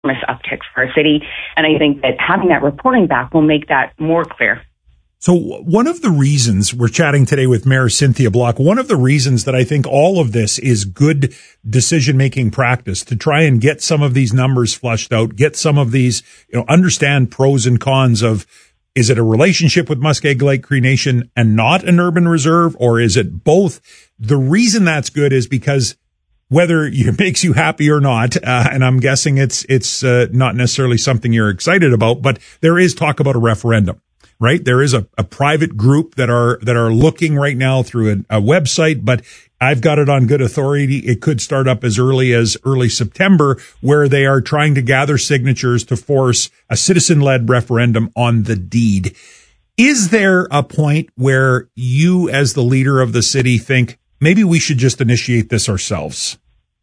uptick for our city. And I think that having that reporting back will make that more clear. So one of the reasons we're chatting today with Mayor Cynthia Block, one of the reasons that I think all of this is good decision-making practice to try and get some of these numbers flushed out, get some of these, understand pros and cons of, is it a relationship with Muskeg Lake Cree Nation and not an urban reserve, or is it both? The reason that's good is because whether it makes you happy or not, and I'm guessing it's not necessarily something you're excited about, but there is talk about a referendum. Right. There is a private group that are looking right now through a website, but I've got it on good authority. It could start up as early September, where they are trying to gather signatures to force a citizen-led referendum on the deed. Is there a point where you, as the leader of the city, think maybe we should just initiate this ourselves?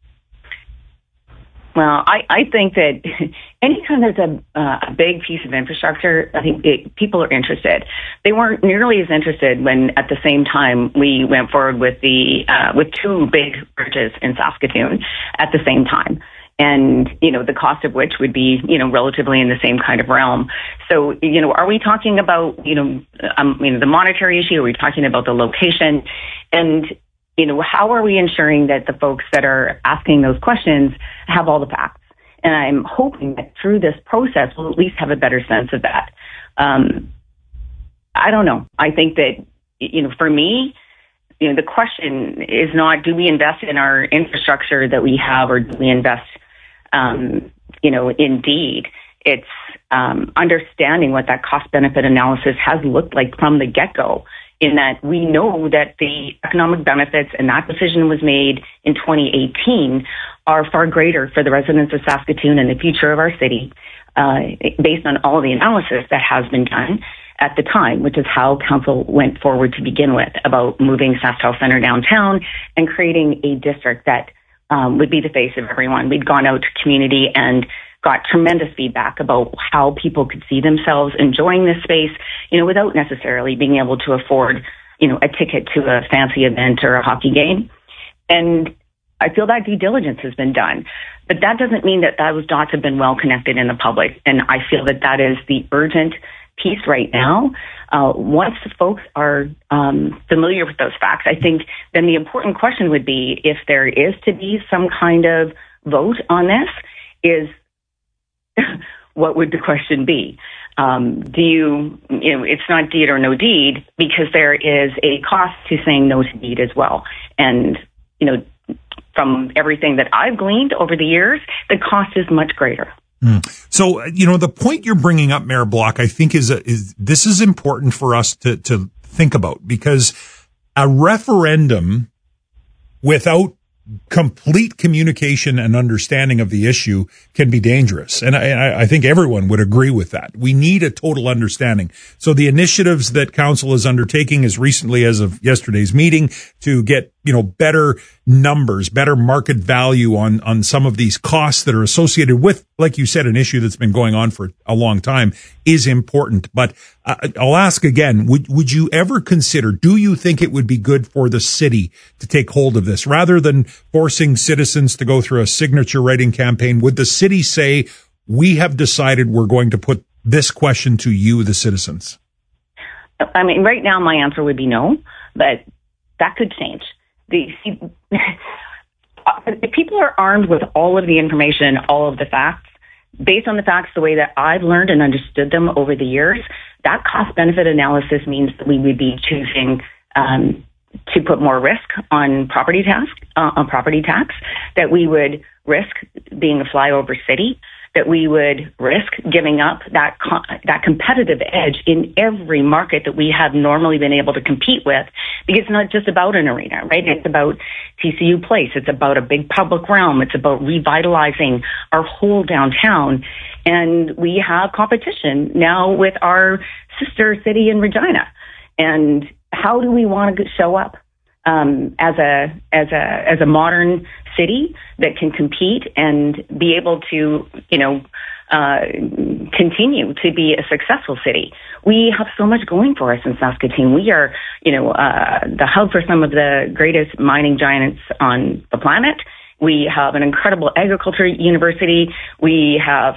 Well, I think that anytime there's a big piece of infrastructure, I think people are interested. They weren't nearly as interested when, at the same time, we went forward with two big bridges in Saskatoon at the same time. And, the cost of which would be, relatively in the same kind of realm. So, are we talking about, the monetary issue? Are we talking about the location? And, how are we ensuring that the folks that are asking those questions have all the facts? And I'm hoping that through this process, we'll at least have a better sense of that. I don't know. I think that, for me, the question is not, do we invest in our infrastructure that we have, or do we invest, in deed? It's understanding what that cost-benefit analysis has looked like from the get-go, in that we know that the economic benefits, and that decision was made in 2018, are far greater for the residents of Saskatoon and the future of our city, based on all the analysis that has been done at the time, which is how council went forward to begin with, about moving SaskTel Centre downtown and creating a district that would be the face of everyone. We'd gone out to community and got tremendous feedback about how people could see themselves enjoying this space, without necessarily being able to afford, a ticket to a fancy event or a hockey game. And I feel that due diligence has been done, but that doesn't mean that those dots have been well connected in the public. And I feel that that is the urgent piece right now. Once the folks are familiar with those facts, I think then the important question would be, if there is to be some kind of vote on this, is what would the question be? It's not deed or no deed, because there is a cost to saying no to deed as well. And, from everything that I've gleaned over the years, the cost is much greater. So, the point you're bringing up, Mayor Block, I think is this is important for us to think about, because a referendum without complete communication and understanding of the issue can be dangerous. And I think everyone would agree with that. We need a total understanding. So the initiatives that council is undertaking as recently as of yesterday's meeting to get, better numbers, better market value on some of these costs that are associated with, like you said, an issue that's been going on for a long time is important. But I'll ask again, would you ever consider, do you think it would be good for the city to take hold of this rather than forcing citizens to go through a signature writing campaign? Would the city say, we have decided we're going to put this question to you, the citizens? I mean, right now my answer would be no, but that could change. If people are armed with all of the information, all of the facts, based on the facts the way that I've learned and understood them over the years, that cost-benefit analysis means that we would be choosing to put more risk on property tax, that we would risk being a flyover city, that we would risk giving up that competitive edge in every market that we have normally been able to compete with, because it's not just about an arena, right? It's about TCU Place. It's about a big public realm. It's about revitalizing our whole downtown. And we have competition now with our sister city in Regina. And how do we want to show up as a modern city that can compete and be able to, continue to be a successful city? We have so much going for us in Saskatoon. We are, the hub for some of the greatest mining giants on the planet. We have an incredible agriculture university. We have